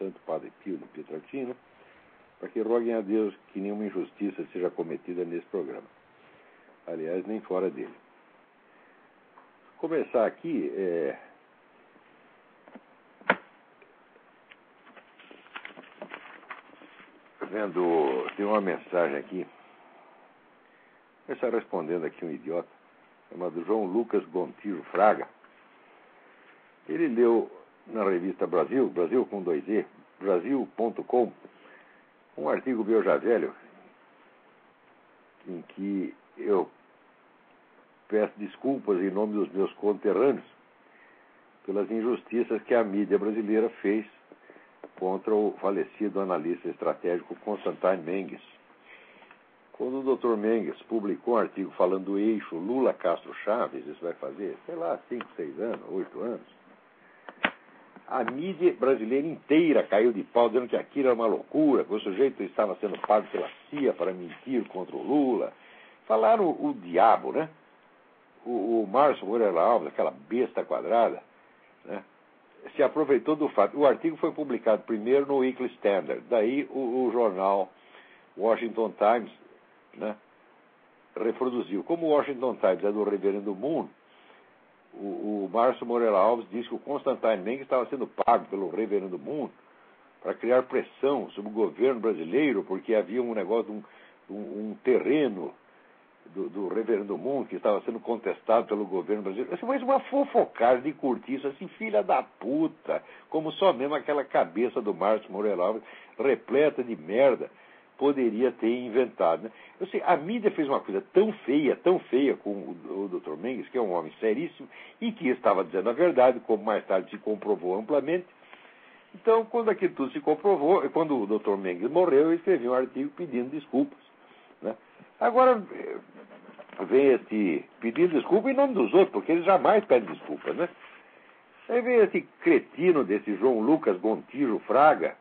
Santo Padre Pio de Pietrelcina, para que roguem a Deus que nenhuma injustiça seja cometida nesse programa. Aliás, nem fora dele. Vou começar aqui, tem uma mensagem aqui, começar respondendo aqui um idiota, chamado João Lucas Gontijo Fraga. Ele leu na revista Brasil com 2E, Brasil.com, um artigo meu já velho, em que eu peço desculpas em nome dos meus conterrâneos pelas injustiças que a mídia brasileira fez contra o falecido analista estratégico Constantine Mendes. Quando o Dr. Mendes publicou um artigo falando do eixo Lula-Castro-Chaves, isso vai fazer, 5, 6 anos, 8 anos, a mídia brasileira inteira caiu de pau, dizendo que aquilo era uma loucura, que o sujeito estava sendo pago pela CIA para mentir contra o Lula. Falaram o diabo, né? O Márcio Moreira Alves, aquela besta quadrada, né, se aproveitou do fato. O artigo foi publicado primeiro no Weekly Standard, daí o jornal Washington Times, né, reproduziu. Como o Washington Times é do Reverendo Moon, o Márcio Moreira Alves disse que o Constantine Mendes estava sendo pago pelo Reverendo Moon para criar pressão sobre o governo brasileiro, porque havia um negócio de um terreno do Reverendo Moon que estava sendo contestado pelo governo brasileiro. Assim, mas uma fofocagem de cortiça, assim, filha da puta, como só mesmo aquela cabeça do Márcio Moreira Alves, repleta de merda, poderia ter inventado, né? Eu sei, a mídia fez uma coisa tão feia com o Dr. Mendes, que é um homem seríssimo, e que estava dizendo a verdade, como mais tarde se comprovou amplamente. Então, quando aquilo tudo se comprovou, quando o Dr. Mendes morreu, eu escrevi um artigo pedindo desculpas, né? Agora, vem este pedindo desculpa em nome dos outros, porque eles jamais pedem desculpas, né? Aí vem esse cretino desse João Lucas Gontijo Fraga,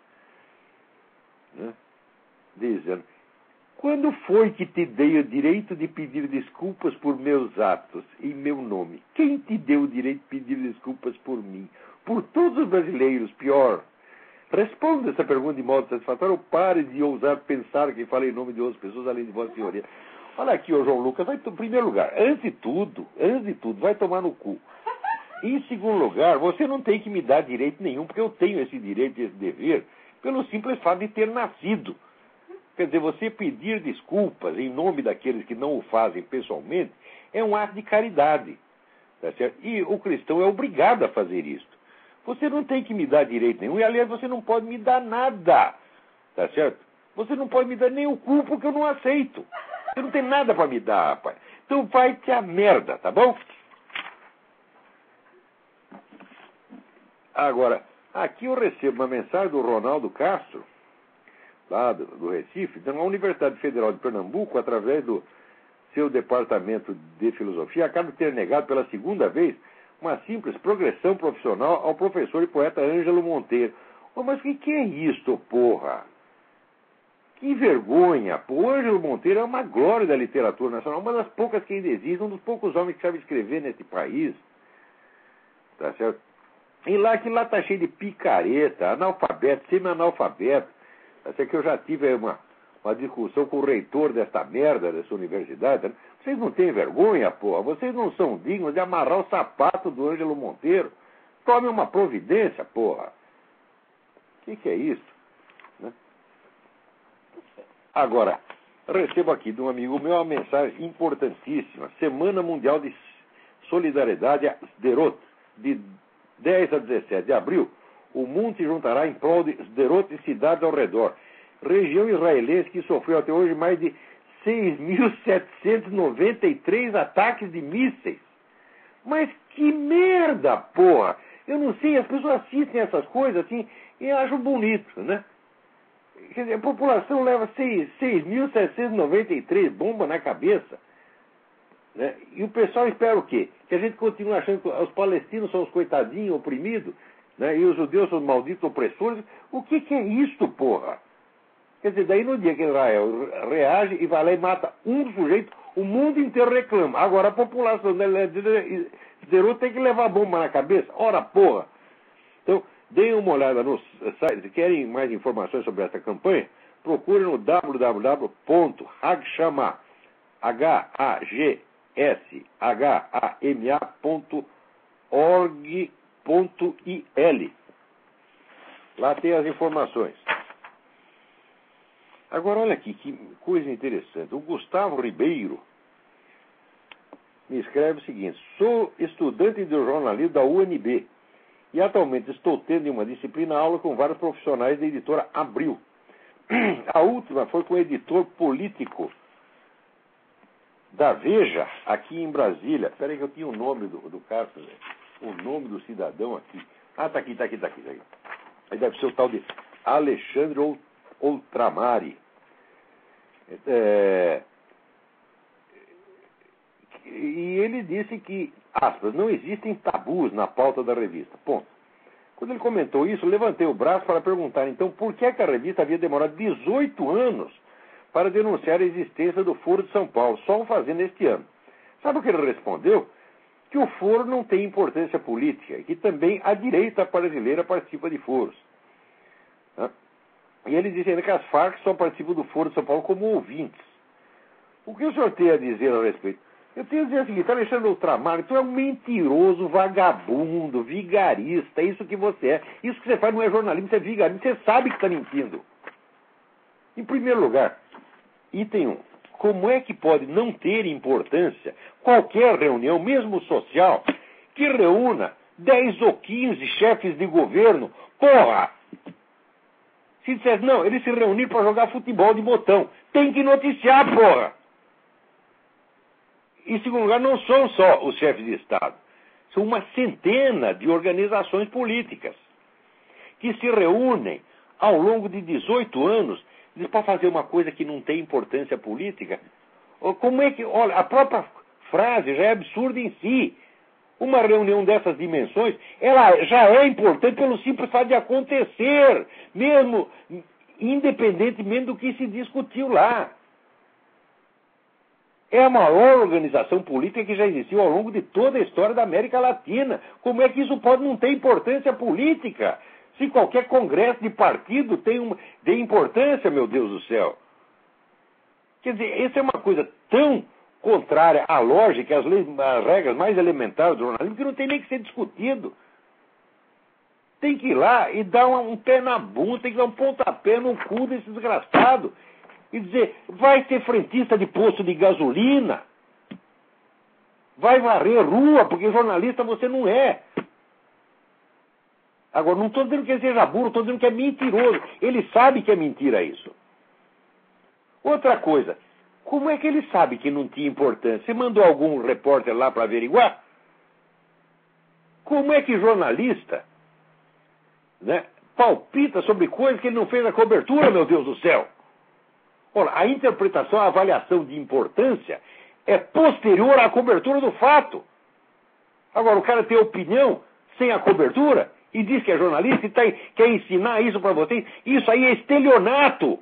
né, dizendo: quando foi que te dei o direito de pedir desculpas por meus atos em meu nome? Quem te deu o direito de pedir desculpas por mim? Por todos os brasileiros, pior. Responda essa pergunta de modo satisfatório ou pare de ousar pensar que falei em nome de outras pessoas além de Vossa Senhoria. Olha aqui, ô João Lucas, em primeiro lugar, antes de tudo, vai tomar no cu. Em segundo lugar, você não tem que me dar direito nenhum, porque eu tenho esse direito e esse dever pelo simples fato de ter nascido. Quer dizer, você pedir desculpas em nome daqueles que não o fazem pessoalmente é um ato de caridade. Tá certo? E o cristão é obrigado a fazer isso. Você não tem que me dar direito nenhum, e aliás, você não pode me dar nada. Tá certo? Você não pode me dar nem o cu, porque eu não aceito. Você não tem nada para me dar, rapaz. Então vai-te a merda, tá bom? Agora, aqui eu recebo uma mensagem do Ronaldo Castro, lá do Recife, da Universidade Federal de Pernambuco, através do seu departamento de filosofia, acaba de ter negado pela segunda vez uma simples progressão profissional ao professor e poeta Ângelo Monteiro. Oh, mas o que é isto, porra? Que vergonha, pô. O Ângelo Monteiro é uma glória da literatura nacional, uma das poucas que ainda existe, um dos poucos homens que sabe escrever nesse país. Tá certo? E lá tá cheio de picareta, analfabeto, semi-analfabeto. Tá certo que eu já tive uma discussão com o reitor desta merda, dessa universidade. Né? Vocês não têm vergonha, porra? Vocês não são dignos de amarrar o sapato do Ângelo Monteiro? Tome uma providência, porra. O que é isso? Né? Agora, recebo aqui de um amigo meu uma mensagem importantíssima. Semana Mundial de Solidariedade a Sderot, de 10 a 17 de abril. O mundo se juntará em prol de Sderot e cidades ao redor. Região israelense que sofreu até hoje mais de 6.793 ataques de mísseis. Mas que merda, porra! Eu não sei, as pessoas assistem essas coisas assim e acham bonito, né? Quer dizer, a população leva 6.793 bombas na cabeça. Né? E o pessoal espera o quê? Que a gente continue achando que os palestinos são os coitadinhos oprimidos, né? E os judeus são os malditos opressores. O que é isso, porra? Quer dizer, daí no dia que Israel reage e vai lá e mata um sujeito, o mundo inteiro reclama. Agora a população de Sderot tem que levar bomba na cabeça. Ora, porra! Então, Deem uma olhada no site. Se querem mais informações sobre essa campanha, procurem no www.hagshama, hagshama.org.il. Lá tem as informações. Agora, olha aqui, que coisa interessante. O Gustavo Ribeiro me escreve o seguinte: sou estudante de jornalismo da UNB e atualmente estou tendo uma disciplina aula com vários profissionais da editora Abril. A última foi com o editor político da Veja, aqui em Brasília. Espera aí que eu tinha o nome do cara, o nome do cidadão aqui. Ah, tá aqui. Aí deve ser o tal de Alexandre Outramari. E ele disse que, aspas, não existem tabus na pauta da revista. Ponto. Quando ele comentou isso, levantei o braço para perguntar, então, por que a revista havia demorado 18 anos para denunciar a existência do Foro de São Paulo, só o fazendo este ano? Sabe o que ele respondeu? Que o foro não tem importância política e que também a direita brasileira participa de foros. E ele disse ainda que as Farc só participam do Foro de São Paulo como ouvintes. O que o senhor tem a dizer a respeito? Eu tenho a dizer o seguinte: Alexandre Outramar, tu é um mentiroso, vagabundo, vigarista, é isso que você é. Isso que você faz não é jornalismo, você é vigarista, você sabe que está mentindo. Em primeiro lugar, item 1. Como é que pode não ter importância qualquer reunião, mesmo social, que reúna 10 ou 15 chefes de governo? Porra! Se dissesse, não, eles se reuniram para jogar futebol de botão. Tem que noticiar, porra! Em segundo lugar, não são só os chefes de Estado. São uma centena de organizações políticas que se reúnem ao longo de 18 anos para fazer uma coisa que não tem importância política. Como é que... Olha, a própria frase já é absurda em si. Uma reunião dessas dimensões, ela já é importante pelo simples fato de acontecer, mesmo independentemente do que se discutiu lá. É a maior organização política que já existiu ao longo de toda a história da América Latina. Como é que isso pode não ter importância política? Se qualquer congresso de partido tem importância, meu Deus do céu. Quer dizer, essa é uma coisa tão contrária à lógica, às regras mais elementares do jornalismo, que não tem nem que ser discutido. Tem que ir lá e dar um pé na bunda, tem que dar um pontapé no cu desse desgraçado. E dizer, vai ser frentista de posto de gasolina, vai varrer rua, porque jornalista você não é. Agora, não estou dizendo que ele seja burro, estou dizendo que é mentiroso. Ele sabe que é mentira isso. Outra coisa, como é que ele sabe que não tinha importância? Você mandou algum repórter lá para averiguar? Como é que jornalista, né, palpita sobre coisas que ele não fez a cobertura, meu Deus do céu? Ora, a interpretação, a avaliação de importância é posterior à cobertura do fato. Agora, o cara tem opinião sem a cobertura e diz que é jornalista e quer ensinar isso para vocês. Isso aí é estelionato.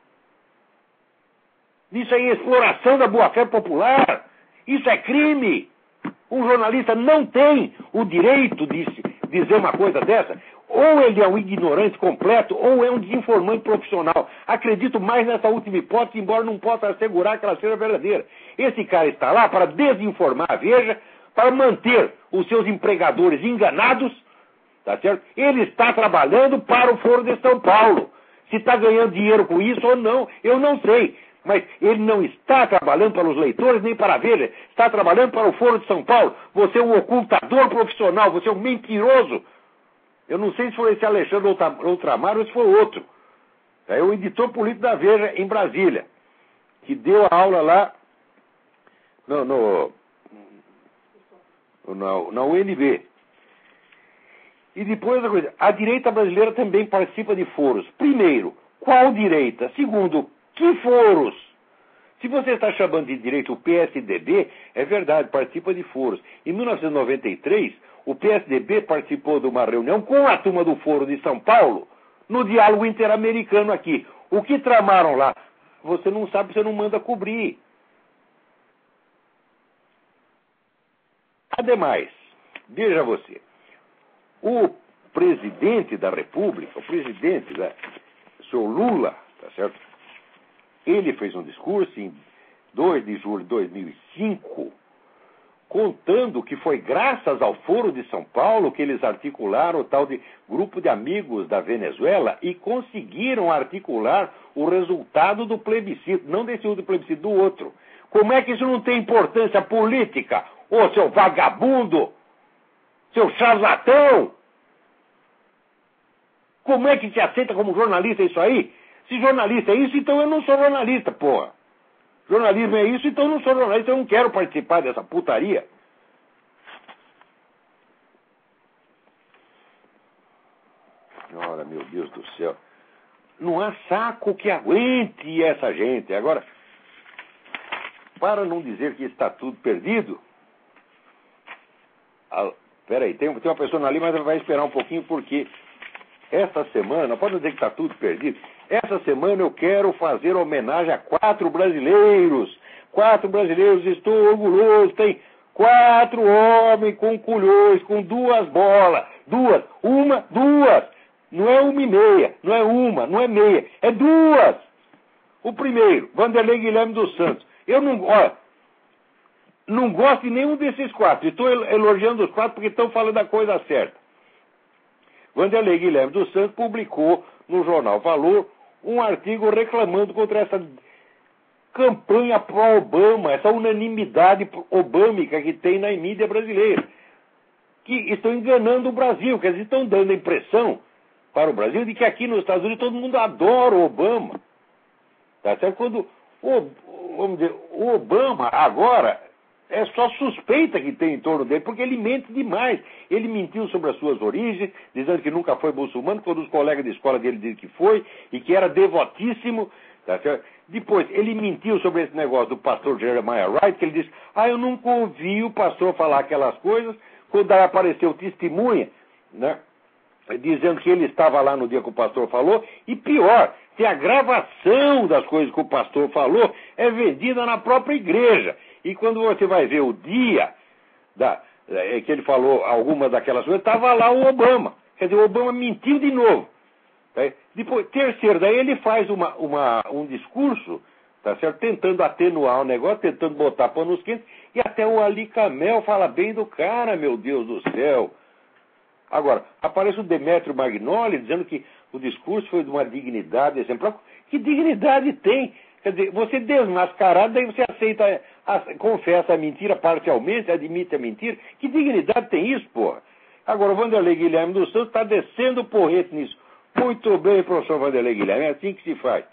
Isso aí é exploração da boa-fé popular. Isso é crime. Um jornalista não tem o direito de dizer uma coisa dessa. Ou ele é um ignorante completo, ou é um desinformante profissional. Acredito mais nessa última hipótese, embora não possa assegurar que ela seja verdadeira. Esse cara está lá para desinformar a Veja, para manter os seus empregadores enganados, tá certo? Ele está trabalhando para o Foro de São Paulo. Se está ganhando dinheiro com isso ou não, eu não sei. Mas ele não está trabalhando para os leitores nem para a Veja. Está trabalhando para o Foro de São Paulo. Você é um ocultador profissional, você é um mentiroso. Eu não sei se foi esse Alexandre Outramar ou se foi outro. É o editor político da Veja em Brasília, que deu a aula lá na UNB. E depois outra coisa, a direita brasileira também participa de foros. Primeiro, qual direita? Segundo, que foros? Se você está chamando de direita o PSDB, é verdade, participa de foros. Em 1993, o PSDB participou de uma reunião com a turma do Foro de São Paulo, no diálogo interamericano aqui. O que tramaram lá? Você não sabe, você não manda cobrir. Ademais, veja você, o presidente da República, o presidente, o senhor Lula, tá certo? Ele fez um discurso em 2 de julho de 2005, contando que foi graças ao Foro de São Paulo que eles articularam o tal de Grupo de Amigos da Venezuela e conseguiram articular o resultado do plebiscito, não desse outro plebiscito, do outro. Como é que isso não tem importância política? Ô, seu vagabundo! Seu charlatão! Como é que se aceita como jornalista isso aí? Se jornalista é isso, então eu não sou jornalista, porra. Jornalismo é isso, então eu não sou jornalista, eu não quero participar dessa putaria. Ora, meu Deus do céu. Não há saco que aguente essa gente. Agora, para não dizer que está tudo perdido... Peraí, tem uma pessoa ali, mas ela vai esperar um pouquinho, porque esta semana, pode dizer que está tudo perdido, essa semana eu quero fazer homenagem a 4 brasileiros. 4 brasileiros, estou orgulhoso. Tem 4 homens com culhões, com 2 bolas. 2, 2. Não é 1,5, não é 1, não é meia, é 2. O primeiro, Vanderlei Guilherme dos Santos. Eu não, não gosto de nenhum desses 4. Estou elogiando os 4 porque estão falando a coisa certa. Vanderlei Guilherme dos Santos publicou no jornal Valor um artigo reclamando contra essa campanha pró-Obama, essa unanimidade obâmica que tem na mídia brasileira, que estão enganando o Brasil, que eles estão dando a impressão para o Brasil de que aqui nos Estados Unidos todo mundo adora o Obama. Tá certo? Quando vamos dizer, o Obama agora é só suspeita que tem em torno dele, porque ele mente demais. Ele mentiu sobre as suas origens, dizendo que nunca foi muçulmano, quando os colegas de escola dele dizem que foi, e que era devotíssimo. Tá certo? Depois, ele mentiu sobre esse negócio do pastor Jeremiah Wright, que ele disse, eu nunca ouvi o pastor falar aquelas coisas. Quando aí apareceu testemunha, né, dizendo que ele estava lá no dia que o pastor falou, e pior, que a gravação das coisas que o pastor falou é vendida na própria igreja. E quando você vai ver o dia que ele falou algumas daquelas coisas, estava lá o Obama. Quer dizer, o Obama mentiu de novo. Tá? Depois, terceiro, daí ele faz um discurso, tá certo? Tentando atenuar o negócio, tentando botar panos quentes, e até o Ali Camel fala bem do cara, meu Deus do céu. Agora, aparece o Demétrio Magnoli dizendo que o discurso foi de uma dignidade exemplar. Que dignidade tem? Quer dizer, você desmascarado, daí você aceita, confessa a mentira parcialmente, admite a mentira. Que dignidade tem isso, porra? Agora, o Vanderlei Guilherme dos Santos está descendo o porrete nisso. Muito bem, professor Vanderlei Guilherme, é assim que se faz.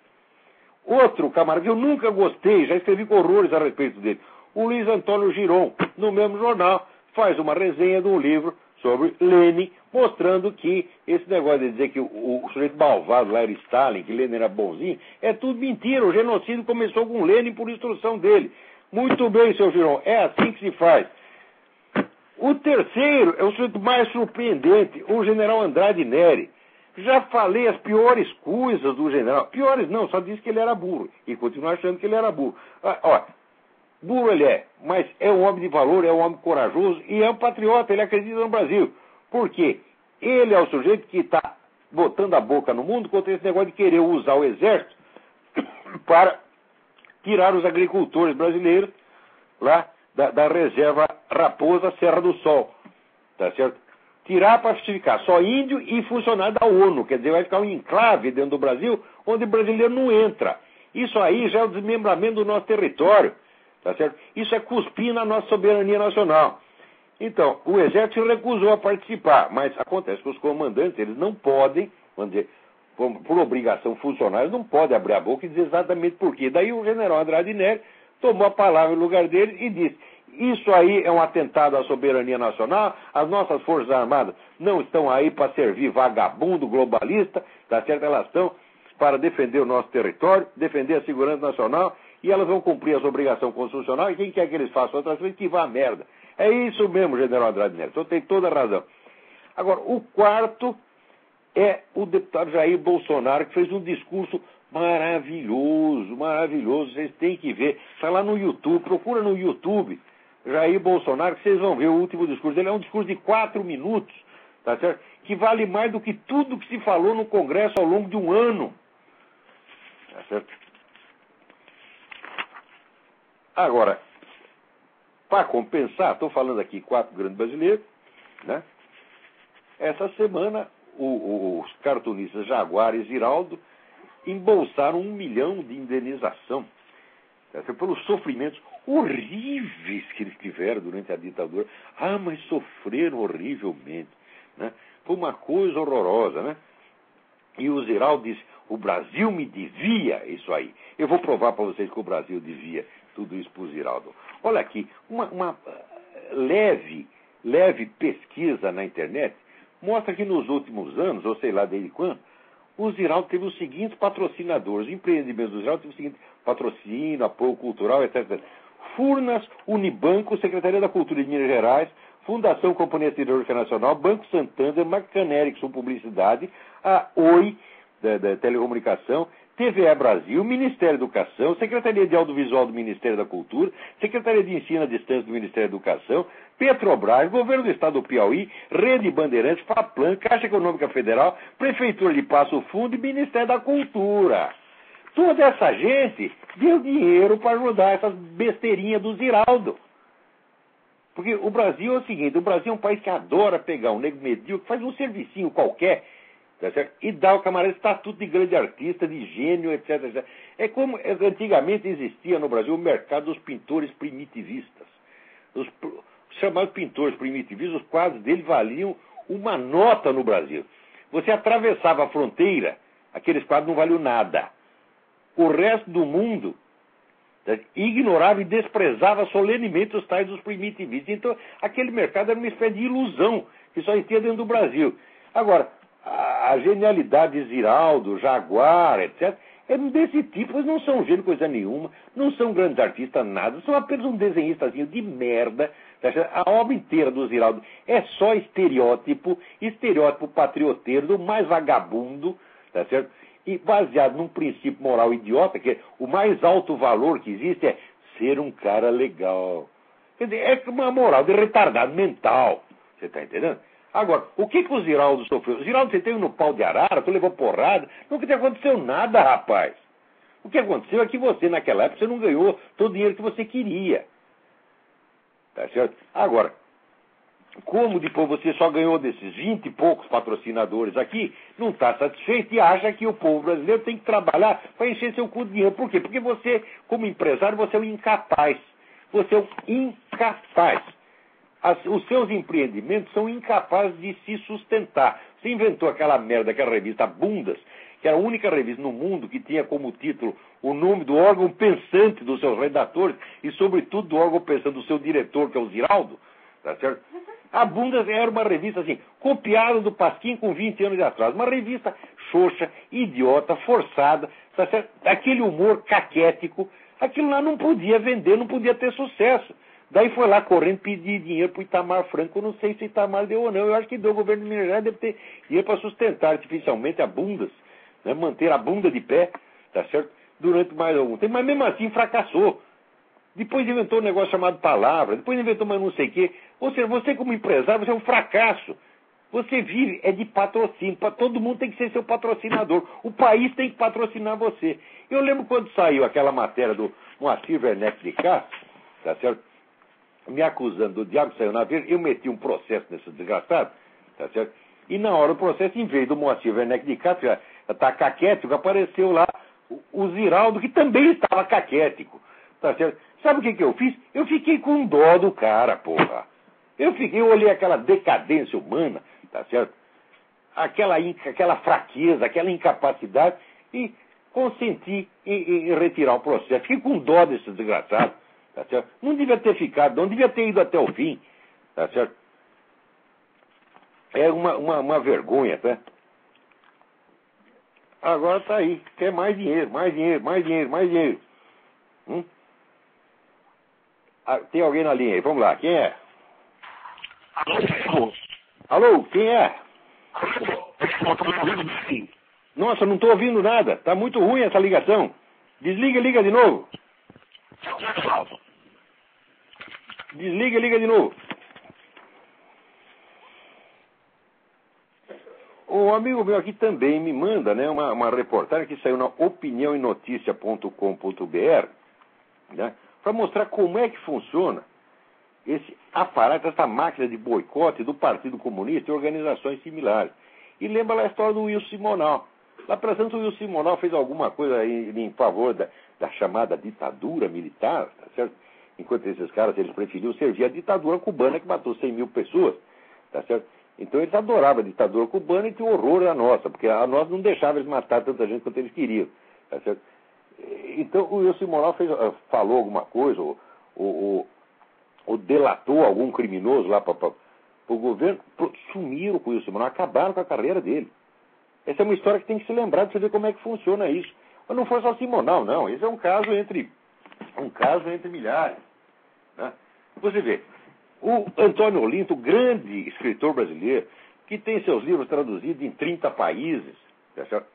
Outro camarada que eu nunca gostei, já escrevi horrores a respeito dele, o Luiz Antônio Giron, no mesmo jornal, faz uma resenha de um livro sobre Lenin, mostrando que esse negócio de dizer que o sujeito malvado lá era Stalin, que Lenin era bonzinho, é tudo mentira. O genocídio começou com Lenin por instrução dele. Muito bem, seu Giron, é assim que se faz. O terceiro é o sujeito mais surpreendente, o general Andrade Neri. Já falei as piores coisas do general. Piores não, só disse que ele era burro. E continuo achando que ele era burro. Burro ele é, mas é um homem de valor, é um homem corajoso e é um patriota, ele acredita no Brasil. Por quê? Ele é o sujeito que está botando a boca no mundo contra esse negócio de querer usar o exército para tirar os agricultores brasileiros lá da reserva Raposa Serra do Sol. Tá certo? Tirar para ficar só índio e funcionário da ONU. Quer dizer, vai ficar um enclave dentro do Brasil onde o brasileiro não entra. Isso aí já é o desmembramento do nosso território. Tá certo? Isso é cuspir na nossa soberania nacional. Então, o exército se recusou a participar, mas acontece que os comandantes, eles não podem, vamos dizer, por obrigação funcional, eles não podem abrir a boca e dizer exatamente por quê. Daí o general Andrade Neri tomou a palavra no lugar dele e disse, isso aí é um atentado à soberania nacional, as nossas forças armadas não estão aí para servir vagabundo globalista, tá certo? Elas estão para defender o nosso território, defender a segurança nacional, e elas vão cumprir as obrigações constitucionais, e quem quer que eles façam outras coisas, que vá a merda. É isso mesmo, general Andrade Neri, então tem toda a razão. Agora, o quarto é o deputado Jair Bolsonaro, que fez um discurso maravilhoso, maravilhoso, vocês têm que ver, está lá no YouTube, procura no YouTube, Jair Bolsonaro, que vocês vão ver o último discurso dele, é um discurso de 4 minutos, tá certo? que vale mais do que tudo que se falou no Congresso ao longo de um ano. Tá certo? Agora, para compensar, estou falando aqui 4 grandes brasileiros, né? Essa semana, os cartunistas Jaguar e Ziraldo embolsaram 1 milhão de indenização, tá certo? Pelos sofrimentos horríveis que eles tiveram durante a ditadura. Ah, mas sofreram horrivelmente, né? Foi uma coisa horrorosa, né? E o Ziraldo disse, o Brasil me devia isso aí. Eu vou provar para vocês que o Brasil devia tudo isso para o Ziraldo. Olha aqui, uma leve pesquisa na internet mostra que nos últimos anos, ou sei lá desde quando, o Ziraldo teve os seguintes patrocinadores. Empreendimentos do Ziraldo teve o seguinte: patrocínio, apoio cultural, etc. Furnas, Unibanco, Secretaria da Cultura de Minas Gerais, Fundação Companhia Siderúrgica Nacional, Banco Santander, Macaneri, que são publicidade, a Oi, da Telecomunicação, TVE Brasil, Ministério da Educação, Secretaria de Audiovisual do Ministério da Cultura, Secretaria de Ensino à Distância do Ministério da Educação, Petrobras, Governo do Estado do Piauí, Rede Bandeirantes, FAPLAN, Caixa Econômica Federal, Prefeitura de Passo Fundo e Ministério da Cultura. Toda essa gente deu dinheiro para ajudar essas besteirinhas do Ziraldo. Porque o Brasil é o seguinte, o Brasil é um país que adora pegar um nego medíocre, faz um servicinho qualquer, tá certo? E dá ao camarada estatuto de grande artista, de gênio, etc, etc. É como antigamente existia no Brasil o mercado dos pintores primitivistas. Os chamados pintores primitivistas, os quadros deles valiam uma nota no Brasil. Você atravessava a fronteira, aqueles quadros não valiam nada. O resto do mundo ignorava e desprezava solenemente os tais dos primitivistas. Então, aquele mercado era uma espécie de ilusão que só existia dentro do Brasil. Agora, a genialidade de Ziraldo, Jaguar, etc., é desse tipo. Eles não são gênio coisa nenhuma, não são grandes artistas, nada, são apenas um desenhistazinho de merda. A obra inteira do Ziraldo é só estereótipo patrioteiro, do mais vagabundo, tá certo? E baseado num princípio moral idiota, que o mais alto valor que existe é ser um cara legal. Quer dizer, é uma moral de retardado mental. Você está entendendo? Agora, o que o Ziraldo sofreu? O Ziraldo, você teve no pau de arara, tu levou porrada, nunca te aconteceu nada, rapaz. O que aconteceu é que você, naquela época, você não ganhou todo o dinheiro que você queria. Tá certo? Agora, como depois você só ganhou desses 20 e poucos patrocinadores aqui, não está satisfeito e acha que o povo brasileiro tem que trabalhar para encher seu cu de dinheiro. Por quê? Porque você, como empresário, você é um incapaz. Você é um incapaz. Os seus empreendimentos são incapazes de se sustentar. Você inventou aquela merda, aquela revista Bundas, que era a única revista no mundo que tinha como título o nome do órgão pensante dos seus redatores e, sobretudo, do órgão pensante do seu diretor, que é o Ziraldo. Tá certo? A Bundas era uma revista assim, copiada do Pasquim com 20 anos de atraso. Uma revista xoxa, idiota, forçada, tá certo? Aquele humor caquético. Aquilo lá não podia vender, não podia ter sucesso. Daí foi lá correndo pedir dinheiro para o Itamar Franco. Eu não sei se o Itamar deu ou não. Eu acho que deu. O governo de Minas Gerais deve ter dinheiro para sustentar artificialmente a Bundas, né? Manter a bunda de pé, tá certo? Durante mais algum tempo. Mas mesmo assim fracassou. Depois inventou um negócio chamado Palavra. Depois inventou mais não sei o quê. Ou seja, você como empresário, você é um fracasso. Você vive de patrocínio. Todo mundo tem que ser seu patrocinador. O país tem que patrocinar você. Eu lembro quando saiu aquela matéria do Moacir Werneck de Castro, tá certo? Me acusando do diabo que saiu na Veja, eu meti um processo nesse desgraçado, tá certo? E na hora do processo, em vez do Moacir Werneck de Castro estar caquético, apareceu lá o Ziraldo, que também estava caquético, tá certo? Sabe o que eu fiz? Eu fiquei com dó do cara, porra. Eu olhei aquela decadência humana, tá certo? Aquela fraqueza, aquela incapacidade, e consenti em retirar o processo. Fiquei com dó desse desgraçado, tá certo? Não devia ter ficado, não devia ter ido até o fim, tá certo? É uma vergonha, tá? Agora tá aí, quer mais dinheiro, mais dinheiro, mais dinheiro, mais dinheiro. Tem alguém na linha aí, vamos lá, quem é? Alô? Alô, quem é? Nossa, não estou ouvindo nada, está muito ruim essa ligação. Desliga e liga de novo. Desliga e liga de novo. o amigo meu aqui também me manda, né, uma reportagem que saiu na opiniãoenoticia.com.br, né, para mostrar como é que funciona esse aparato, essa máquina de boicote do Partido Comunista e organizações similares. E lembra lá a história do Wilson Simonal. Lá para Santos, o Wilson Simonal fez alguma coisa em favor da chamada ditadura militar, tá certo? Enquanto esses caras, eles preferiam servir a ditadura cubana que matou 100 mil pessoas, tá certo? Então eles adoravam a ditadura cubana e tinham horror da nossa, porque a nossa não deixava eles matar tanta gente quanto eles queriam, tá certo? Então o Wilson Simonal falou alguma coisa, ou delatou algum criminoso lá para o governo, sumiram com o Wilson Simonal, acabaram com a carreira dele. Essa é uma história que tem que se lembrar para você ver como é que funciona isso. Mas não foi só Simonal, não. Esse é um caso entre milhares. Né? Você vê, o Antônio Olinto, grande escritor brasileiro, que tem seus livros traduzidos em 30 países, tá certo?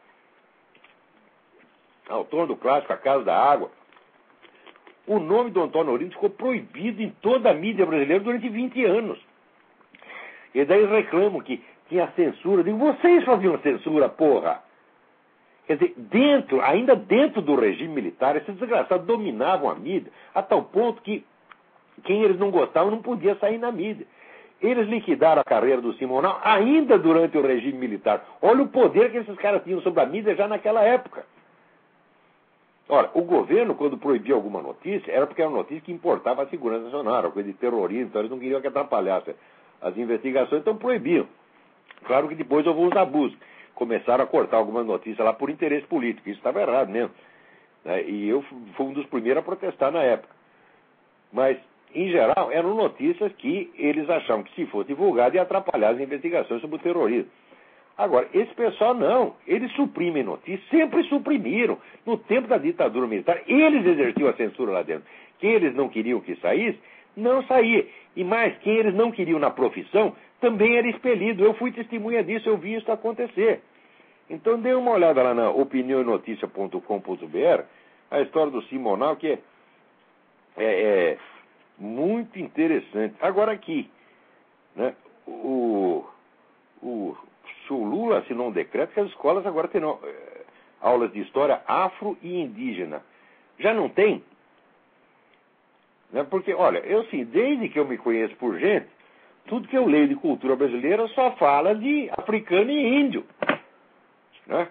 Autor do clássico A Casa da Água. O nome do Antônio Olinto ficou proibido em toda a mídia brasileira durante 20 anos. E daí reclamam que tinha censura. Eu digo, vocês faziam censura, porra! Quer dizer, ainda dentro do regime militar, esses desgraçados dominavam a mídia, a tal ponto que quem eles não gostavam não podia sair na mídia. Eles liquidaram a carreira do Simonal ainda durante o regime militar. Olha o poder que esses caras tinham sobre a mídia já naquela época. Ora, o governo, quando proibia alguma notícia, era porque era uma notícia que importava a segurança nacional, era coisa de terrorismo, então eles não queriam que atrapalhasse as investigações, então proibiam. Claro que depois houve uns abusos. Começaram a cortar algumas notícias lá por interesse político. Isso estava errado mesmo. Né? E eu fui um dos primeiros a protestar na época. Mas, em geral, eram notícias que eles achavam que, se fosse divulgado, ia atrapalhar as investigações sobre o terrorismo. Agora, esse pessoal não. Eles suprimem notícias, sempre suprimiram. No tempo da ditadura militar, eles exerciam a censura lá dentro. Quem eles não queriam que saísse, não saía. E mais, quem eles não queriam na profissão, também era expelido. Eu fui testemunha disso, eu vi isso acontecer. Então dê uma olhada lá na opiniãoenoticia.com.br, a história do Simonal, que é muito interessante. Agora aqui, né, se o Lula assinou um decreto que as escolas agora terão aulas de história afro e indígena. Já não tem? Né, porque, olha, eu sim, desde que eu me conheço por gente, tudo que eu leio de cultura brasileira só fala de africano e índio. Né?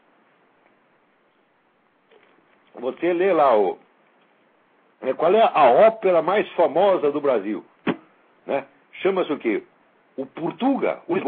Você lê lá qual é a ópera mais famosa do Brasil? Né? Chama-se o quê? O Portuga.